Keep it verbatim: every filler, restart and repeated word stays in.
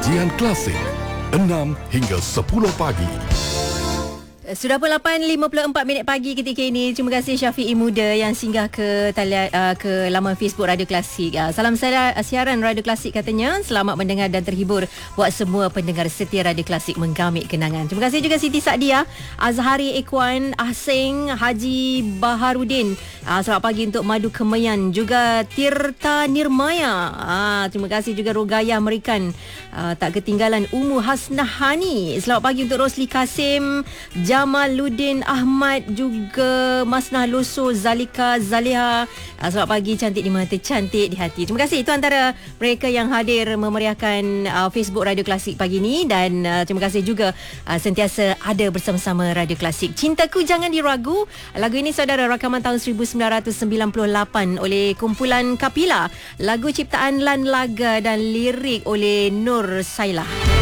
Jian Klasik, enam hingga sepuluh pagi. Sudah pukul lapan lima puluh empat minit pagi ketika ini. Terima kasih Syafi'i Muda yang singgah ke talian, uh, ke laman Facebook Radio Klasik. Uh, salam saya, siaran Radio Klasik katanya. Selamat mendengar dan terhibur buat semua pendengar setia Radio Klasik menggamit kenangan. Terima kasih juga Siti Sadia, Azhari Ekwan, Ahseng, Haji Baharudin. Uh, selamat pagi untuk Madu Kemayan, juga Tirta Nirmaya. Uh, terima kasih juga Rogaya Merikan. Uh, tak ketinggalan Umu Hasnahani. Selamat pagi untuk Rosli Kasim, Jamaluddin Ahmad, juga Masnah Loso, Zalika Zaliha. Selamat pagi, cantik di mata, cantik di hati. Terima kasih. Itu antara mereka yang hadir memeriahkan uh, Facebook Radio Klasik pagi ini. Dan uh, terima kasih juga uh, sentiasa ada bersama-sama Radio Klasik. Cintaku Jangan Diragu. Lagu ini saudara rakaman tahun seribu sembilan ratus sembilan puluh lapan oleh kumpulan Kapila. Lagu ciptaan Lan Laga dan lirik oleh Nur Sailah.